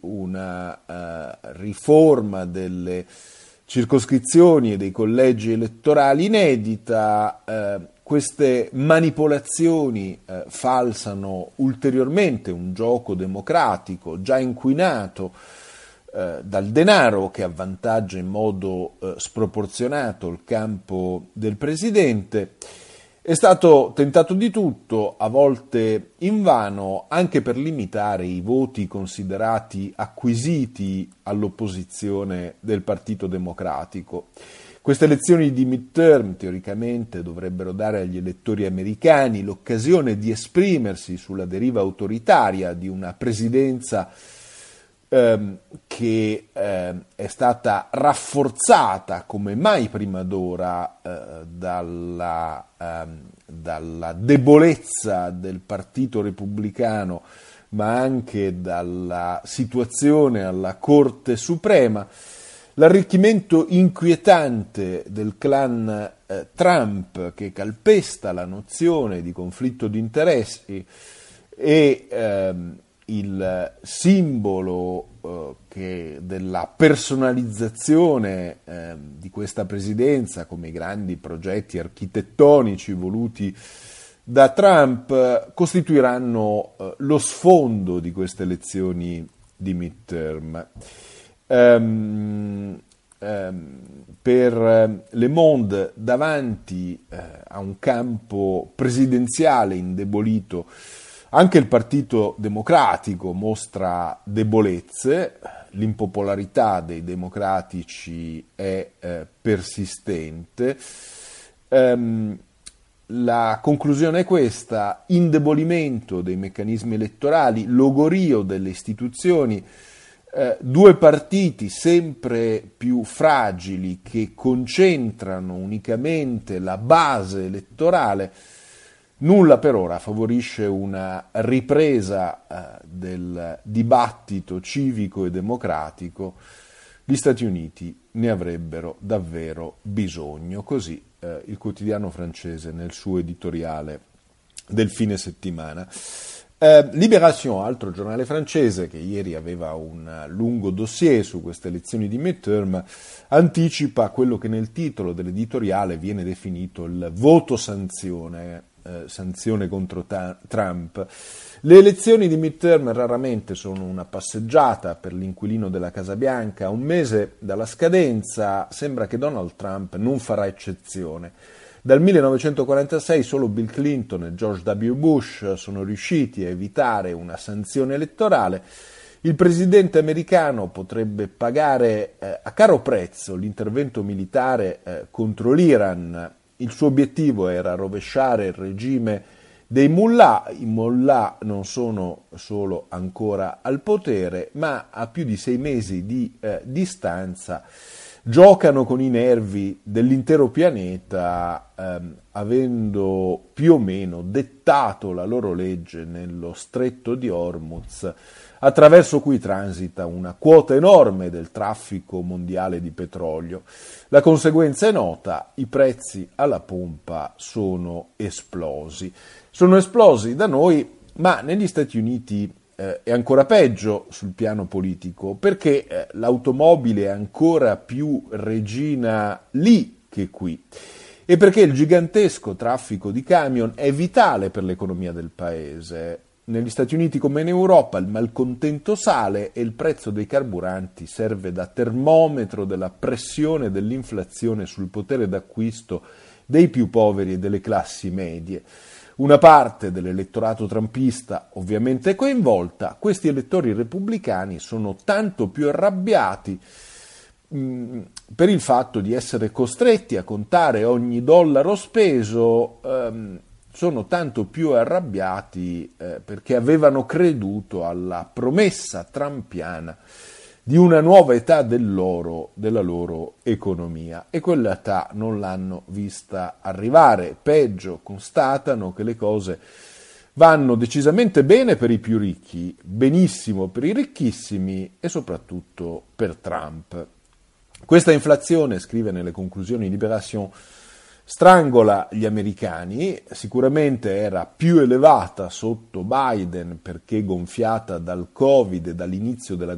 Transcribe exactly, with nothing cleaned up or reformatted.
una uh, riforma delle circoscrizioni e dei collegi elettorali inedita. Uh, queste manipolazioni uh, falsano ulteriormente un gioco democratico già inquinato uh, dal denaro, che avvantaggia in modo uh, sproporzionato il campo del presidente. È stato tentato di tutto, a volte invano, anche per limitare i voti considerati acquisiti all'opposizione del Partito Democratico. Queste elezioni di midterm, teoricamente, dovrebbero dare agli elettori americani l'occasione di esprimersi sulla deriva autoritaria di una presidenza ehm, che eh, è stata rafforzata come mai prima d'ora eh, dalla, ehm, dalla debolezza del Partito Repubblicano, ma anche dalla situazione alla Corte Suprema. L'arricchimento inquietante del clan eh, Trump, che calpesta la nozione di conflitto di interessi, e ehm, il simbolo eh, che della personalizzazione eh, di questa presidenza, come i grandi progetti architettonici voluti da Trump, costituiranno eh, lo sfondo di queste elezioni di midterm. Um, um, per Le Monde, davanti uh, a un campo presidenziale indebolito, anche il Partito Democratico mostra debolezze, l'impopolarità dei democratici è uh, persistente. Um, la conclusione è questa: indebolimento dei meccanismi elettorali, logorio delle istituzioni, Eh, due partiti sempre più fragili che concentrano unicamente la base elettorale. Nulla per ora favorisce una ripresa eh, del dibattito civico e democratico. Gli Stati Uniti ne avrebbero davvero bisogno. Così eh, il quotidiano francese nel suo editoriale del fine settimana. Eh, Libération, altro giornale francese che ieri aveva un lungo dossier su queste elezioni di midterm, anticipa quello che nel titolo dell'editoriale viene definito il voto sanzione, eh, sanzione contro ta- Trump. Le elezioni di midterm raramente sono una passeggiata per l'inquilino della Casa Bianca. Un mese dalla scadenza sembra che Donald Trump non farà eccezione. Dal millenovecentoquarantasei solo Bill Clinton e George W. Bush sono riusciti a evitare una sanzione elettorale. Il presidente americano potrebbe pagare eh, a caro prezzo l'intervento militare eh, contro l'Iran. Il suo obiettivo era rovesciare il regime dei mullah. I mullah non sono solo ancora al potere, ma a più di sei mesi di eh, distanza giocano con i nervi dell'intero pianeta, ehm, avendo più o meno dettato la loro legge nello stretto di Hormuz, attraverso cui transita una quota enorme del traffico mondiale di petrolio. La conseguenza è nota: i prezzi alla pompa sono esplosi. Sono esplosi da noi, ma negli Stati Uniti Eh, è ancora peggio sul piano politico, perché eh, l'automobile è ancora più regina lì che qui, e perché il gigantesco traffico di camion è vitale per l'economia del paese. Negli Stati Uniti come in Europa il malcontento sale e il prezzo dei carburanti serve da termometro della pressione dell'inflazione sul potere d'acquisto dei più poveri e delle classi medie. Una parte dell'elettorato trumpista ovviamente è coinvolta. Questi elettori repubblicani sono tanto più arrabbiati mh, per il fatto di essere costretti a contare ogni dollaro speso, ehm, sono tanto più arrabbiati eh, perché avevano creduto alla promessa trumpiana di una nuova età del loro, della loro economia, e quell'età non l'hanno vista arrivare. Peggio, constatano che le cose vanno decisamente bene per i più ricchi, benissimo per i ricchissimi e soprattutto per Trump. Questa inflazione, scrive nelle conclusioni Libération, strangola gli americani. Sicuramente era più elevata sotto Biden perché gonfiata dal Covid e dall'inizio della